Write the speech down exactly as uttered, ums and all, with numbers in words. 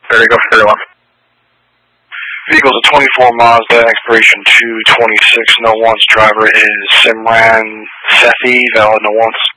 There you go, thirty-one. Vehicle's a twenty-four Mazda, expiration two twenty-six, no wants. Driver is Simran Sethi, valid no wants.